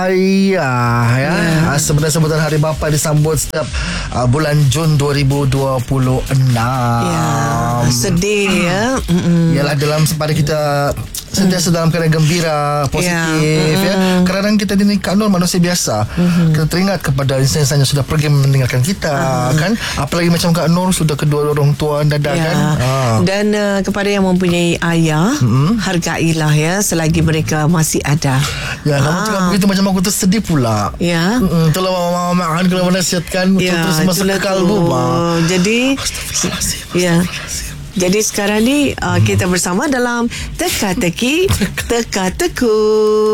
Sebutan Hari Bapa disambut setiap bulan Jun 2026. Sedih ya. Yalah, dalam pada kita sentiasa dalam keadaan gembira, positif ya. Kadang-kadang kita ni Kak Nur manusia biasa. Kita teringat kepada insan-insan yang sudah pergi meninggalkan kita kan. Apalagi macam Kak Nur sudah kedua orang tua anda kan. Dan kepada yang mempunyai ayah, hargailah ya selagi mereka masih ada. Ya, kamu cakap begitu macam aku tu sedih pula. Ya. Itulah mama kan kalau menasihatkan terus masuk ke kalbu. Jadi Jadi sekarang ni kita bersama dalam Teka-teki Teka-teku.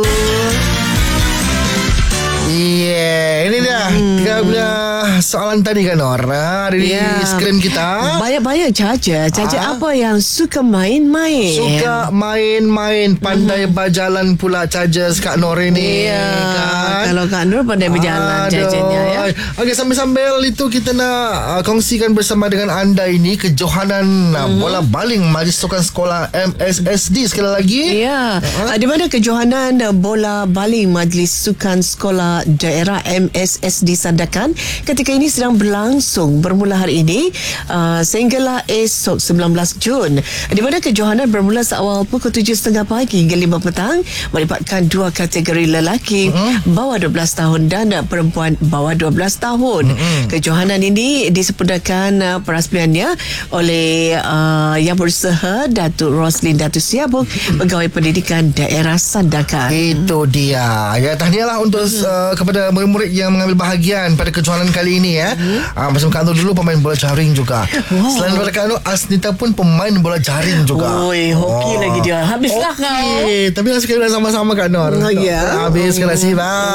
Ini dia kita punya soalan tadi kan Nora di skrin kita. Banyak-banyak Caca apa yang suka main-main? Suka main-main, pandai berjalan pula Caca Kak Nur ini kan? Kalau Kak Nur pandai berjalan Cacanya ya. Okey, sambil-sambil itu kita nak kongsikan bersama dengan anda ini kejohanan bola baling Majlis Sukan Sekolah MSSD sekali lagi. Di mana kejohanan bola baling Majlis Sukan Sekolah Daerah MSSD Sandakan ketika ini sedang berlangsung bermula hari ini sehinggalah esok 19 Jun, di mana kejohanan bermula seawal pukul 7.30 pagi hingga 5 petang melibatkan dua kategori lelaki bawah 12 tahun dan perempuan bawah 12 tahun. Kejohanan ini disempurnakan perasmiannya oleh Yang Berusaha Datuk Roslin Datuk Siabuk, Pegawai Pendidikan Daerah Sandakan. Itu dia. Ya, tahniahlah untuk kepada murid-murid yang mengambil bahagian pada kejohanan kali ini ya. Macam Kak Nur dulu pemain bola jaring juga. Selain daripada Kak Nur, Asnita pun pemain bola jaring juga. Hoki lagi dia. Habislah kau. Tapi nak sekali sama-sama Kak Nur. Habis sekali lagi.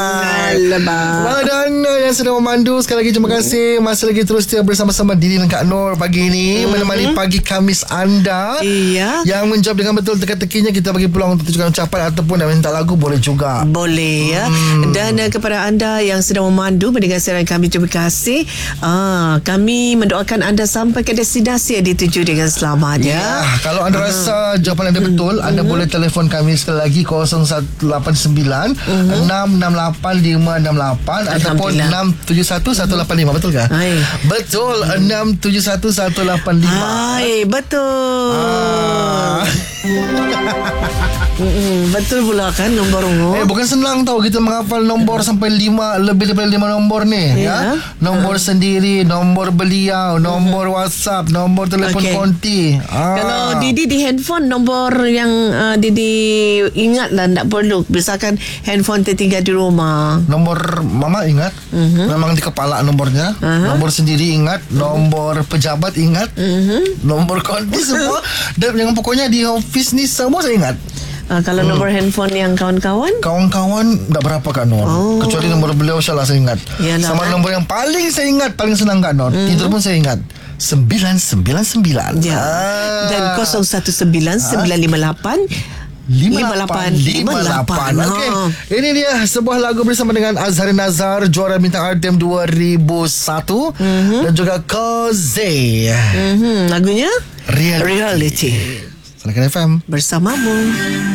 Dan yang sedang memandu, sekali lagi terima kasih. Masih lagi terus setia bersama-sama Dini dan Kak Nur pagi ini, menemani pagi Khamis anda. Yang menjawab dengan betul teka-tekinya, kita bagi peluang untuk tunjukkan ucapan ataupun nak minta lagu boleh juga. Boleh ya. Dan kepada anda yang sedang memandu mendengar siaran kami, terima kasih. Kami mendoakan anda sampai ke destinasi yang dituju dengan selamat ya. Kalau anda rasa jawapan anda betul, anda boleh telefon kami sekali lagi 0189 668 568 ataupun 671 185. Betul ke? Betul, 671 185. Betul. Betul pula kan nombor bukan senang tau kita menghafal nombor sampai 5, lebih daripada 5 nombor ni ya. Nombor sendiri, nombor beliau, nombor WhatsApp, nombor telefon konti. Kalau Didi di handphone, nombor yang Didi ingat lah, tak perlu. Misalkan handphone tertinggal di rumah, nombor mama ingat, memang di kepala nombornya. Nombor sendiri ingat, nombor pejabat ingat, nombor konti semua. Dan yang pokoknya di office ni semua saya ingat. Kalau nombor handphone yang kawan-kawan tak berapa Kak Nur. Kecuali nombor beliau salah saya ingat. Sama nombor yang paling saya ingat, paling senang Kak Nur, tidur pun saya ingat, 999 dan 019958 5858. Okey. Ini dia sebuah lagu bersama dengan Azharin Nazar, juara bintang RTM 2001 dan juga Koze. Lagunya Reality. Salah FM bersamamu.